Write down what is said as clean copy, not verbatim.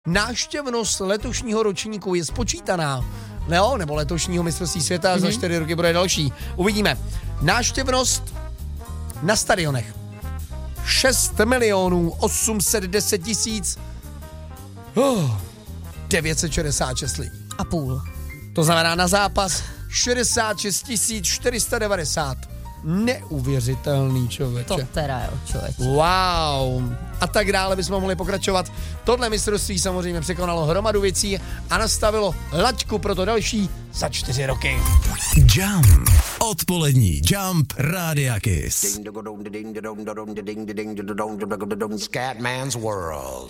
Návštěvnost letošního ročníku je spočítaná, nebo letošního mistrovství světa, za 4 roky bude další. Uvidíme. Návštěvnost na stadionech 6 810 966 lidí. A půl. To znamená na zápas 66 490. Neuvěřitelný, člověče. To teda jo, člověče. Wow. A tak dále bychom mohli pokračovat. Tohle mistrovství samozřejmě překonalo hromadu věcí a nastavilo laťku pro to další za 4 roky. Jump. Odpolední Jump Rádia Kiss. Scatman's World.